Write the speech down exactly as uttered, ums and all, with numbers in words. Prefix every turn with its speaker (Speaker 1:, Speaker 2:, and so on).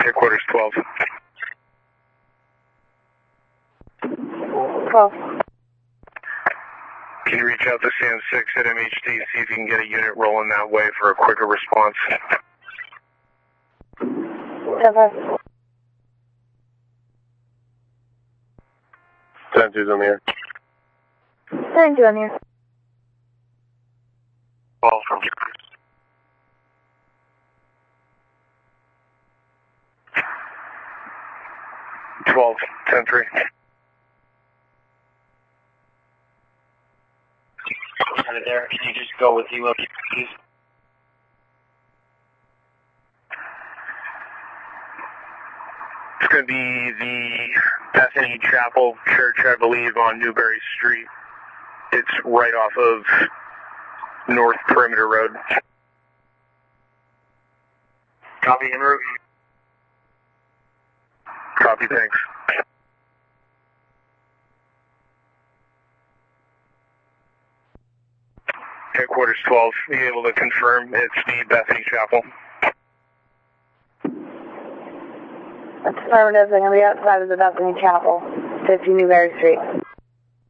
Speaker 1: Headquarters twelve.
Speaker 2: twelve.
Speaker 1: Can you reach out to Sam six at M H D, see if you can get a unit rolling that way for a quicker response?
Speaker 2: Okay.
Speaker 1: ten two's on the air.
Speaker 2: ten two on here.
Speaker 1: twelve from twelve, ten three.
Speaker 3: Kind of there. Can you just go with you, please?
Speaker 1: It's going to be the Bethany Chapel Church, I believe, on Newberry Street. It's right off of North Perimeter Road.
Speaker 3: Copy en route.
Speaker 1: Copy, thanks. Headquarters twelve, are you able to confirm it's the Bethany Chapel?
Speaker 2: That's affirmative. I'm going to be outside of the Bethany Chapel, fifty Newberry Street.